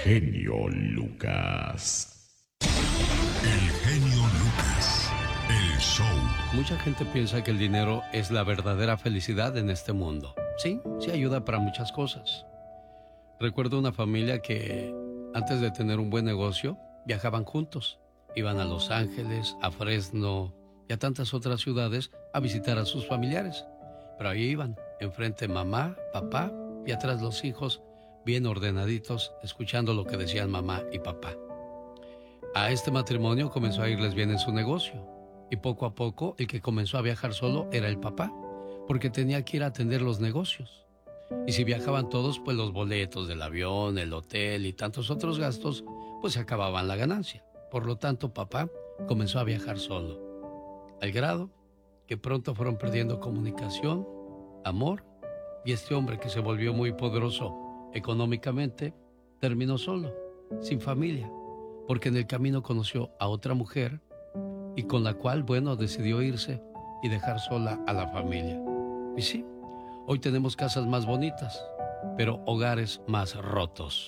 genio Lucas. El genio Lucas. El show. Mucha gente piensa que el dinero es la verdadera felicidad en este mundo. Sí, sí ayuda para muchas cosas. Recuerdo una familia que antes de tener un buen negocio viajaban juntos. Iban a Los Ángeles, a Fresno y a tantas otras ciudades a visitar a sus familiares. Pero ahí iban, enfrente mamá, papá y atrás los hijos, bien ordenaditos, escuchando lo que decían mamá y papá. A este matrimonio comenzó a irles bien en su negocio. Y poco a poco el que comenzó a viajar solo era el papá, porque tenía que ir a atender los negocios. Y si viajaban todos, pues los boletos del avión, el hotel y tantos otros gastos, pues se acababan la ganancia. Por lo tanto, papá comenzó a viajar solo. Al grado que pronto fueron perdiendo comunicación, amor, y este hombre que se volvió muy poderoso económicamente, terminó solo, sin familia, porque en el camino conoció a otra mujer y con la cual, bueno, decidió irse y dejar sola a la familia. Y sí, hoy tenemos casas más bonitas, pero hogares más rotos.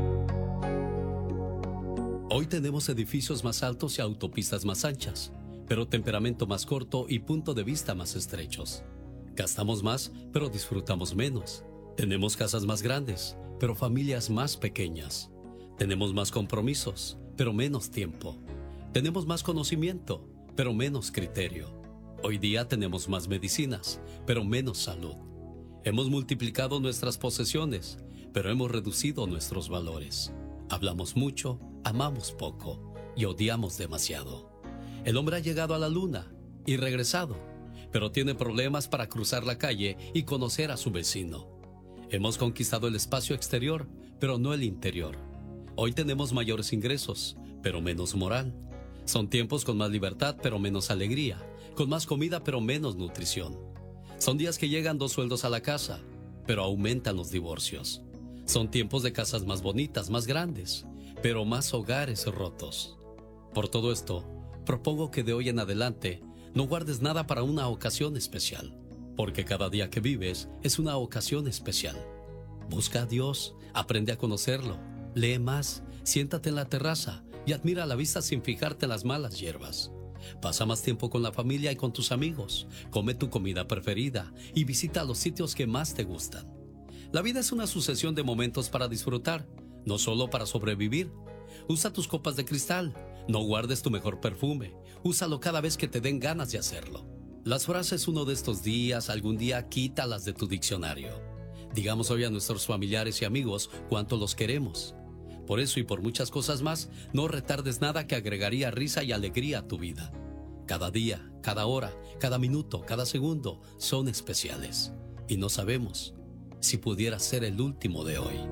Hoy tenemos edificios más altos y autopistas más anchas, pero temperamento más corto y punto de vista más estrechos. Gastamos más, pero disfrutamos menos. Tenemos casas más grandes, pero familias más pequeñas. Tenemos más compromisos, pero menos tiempo. Tenemos más conocimiento, pero menos criterio. Hoy día tenemos más medicinas, pero menos salud. Hemos multiplicado nuestras posesiones, pero hemos reducido nuestros valores. Hablamos mucho, amamos poco y odiamos demasiado. El hombre ha llegado a la luna y regresado, pero tiene problemas para cruzar la calle y conocer a su vecino. Hemos conquistado el espacio exterior, pero no el interior. Hoy tenemos mayores ingresos, pero menos moral. Son tiempos con más libertad, pero menos alegría, con más comida, pero menos nutrición. Son días que llegan 2 sueldos a la casa, pero aumentan los divorcios. Son tiempos de casas más bonitas, más grandes, pero más hogares rotos. Por todo esto, propongo que de hoy en adelante no guardes nada para una ocasión especial, porque cada día que vives es una ocasión especial. Busca a Dios, aprende a conocerlo, lee más, siéntate en la terraza y admira la vista sin fijarte en las malas hierbas. Pasa más tiempo con la familia y con tus amigos, come tu comida preferida y visita los sitios que más te gustan. La vida es una sucesión de momentos para disfrutar, no solo para sobrevivir. Usa tus copas de cristal, no guardes tu mejor perfume, úsalo cada vez que te den ganas de hacerlo. Las frases "uno de estos días", "algún día", quítalas de tu diccionario. Digamos hoy a nuestros familiares y amigos cuánto los queremos. Por eso y por muchas cosas más, no retardes nada que agregaría risa y alegría a tu vida. Cada día, cada hora, cada minuto, cada segundo son especiales. Y no sabemos si pudiera ser el último de hoy.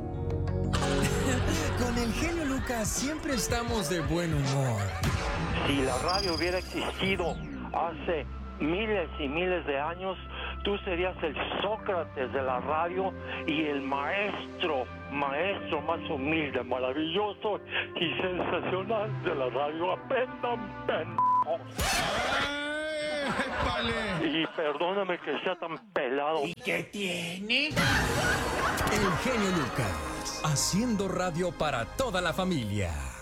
Con el genio Lucas siempre estamos de buen humor. Si la radio hubiera existido hace miles y miles de años, tú serías el Sócrates de la radio y el maestro más humilde, maravilloso y sensacional de la radio. Aprendan, pendejos. Y perdóname que sea tan pelado. ¿Y qué tiene? El genio Lucas, haciendo radio para toda la familia.